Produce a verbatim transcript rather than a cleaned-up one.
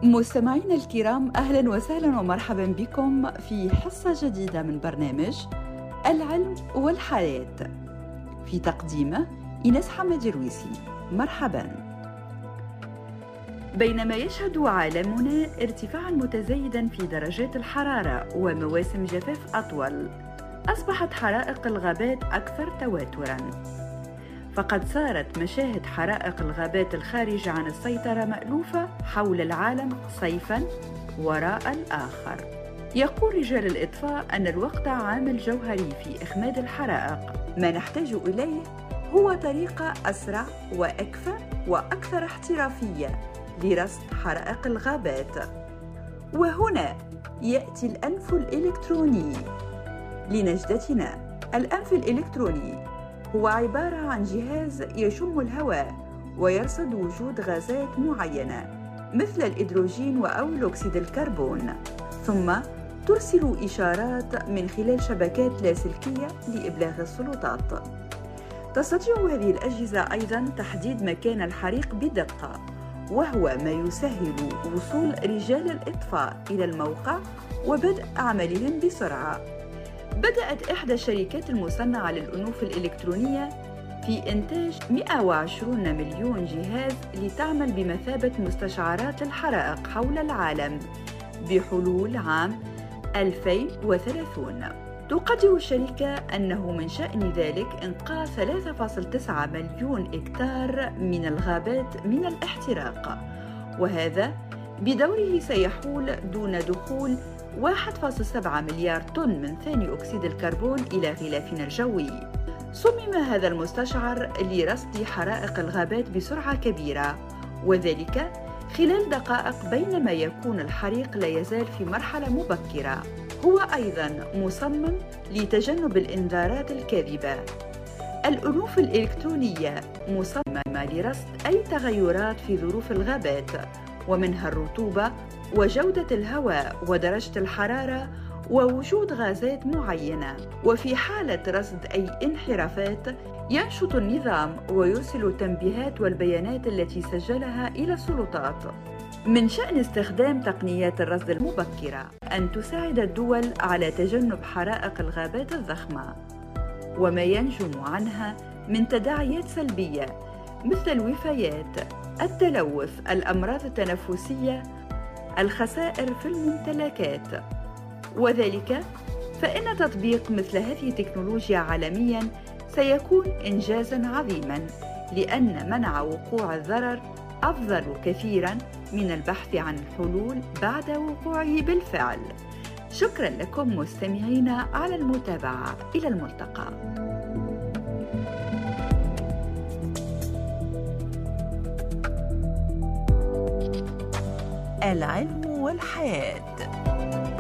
مستمعينا الكرام، أهلا وسهلا ومرحبا بكم في حصة جديدة من برنامج العلم والحياة، في تقديمه إيناس حمد الرويسي. مرحبا. بينما يشهد عالمنا ارتفاعا متزايدا في درجات الحرارة ومواسم جفاف أطول، أصبحت حرائق الغابات أكثر تواترا، فقد صارت مشاهد حرائق الغابات الخارجة عن السيطرة مألوفة حول العالم صيفاً وراء الآخر. يقول رجال الإطفاء أن الوقت عامل جوهري في إخماد الحرائق. ما نحتاج إليه هو طريقة أسرع وأكفأ وأكثر احترافية لرصد حرائق الغابات. وهنا يأتي الأنف الإلكتروني لنجدتنا. الأنف الإلكتروني هو عبارة عن جهاز يشم الهواء ويرصد وجود غازات معينة مثل الهيدروجين أو أكسيد الكربون، ثم ترسل إشارات من خلال شبكات لاسلكية لإبلاغ السلطات. تستطيع هذه الأجهزة أيضاً تحديد مكان الحريق بدقة، وهو ما يسهل وصول رجال الإطفاء إلى الموقع وبدء عملهم بسرعة. بدأت إحدى الشركات المصنعة للأنوف الإلكترونية في إنتاج مئة وعشرين مليون جهاز لتعمل بمثابة مستشعرات للحرائق حول العالم بحلول عام ألفين وثلاثين. تقدر الشركة أنه من شأن ذلك إنقاذ ثلاثة فاصلة تسعة مليون إكتار من الغابات من الاحتراق، وهذا بدوره سيحول دون دخول واحد فاصلة سبعة مليار طن من ثاني أكسيد الكربون إلى غلافنا الجوي. صمم هذا المستشعر لرصد حرائق الغابات بسرعة كبيرة، وذلك خلال دقائق بينما يكون الحريق لا يزال في مرحلة مبكرة. هو أيضاً مصمم لتجنب الإنذارات الكاذبة. الأنوف الإلكترونية مصممة لرصد أي تغيرات في ظروف الغابات، ومنها الرطوبة وجودة الهواء ودرجة الحرارة ووجود غازات معينة. وفي حالة رصد أي انحرافات ينشط النظام ويرسل تنبيهات والبيانات التي سجلها إلى السلطات. من شأن استخدام تقنيات الرصد المبكرة أن تساعد الدول على تجنب حرائق الغابات الضخمة وما ينجم عنها من تداعيات سلبية مثل الوفيات، التلوث، الأمراض التنفسية، الخسائر في الممتلكات. وذلك فإن تطبيق مثل هذه التكنولوجيا عالمياً سيكون إنجازاً عظيماً، لأن منع وقوع الضرر أفضل كثيراً من البحث عن الحلول بعد وقوعه بالفعل. شكراً لكم مستمعينا على المتابعة. إلى الملتقى. العلم والحياة.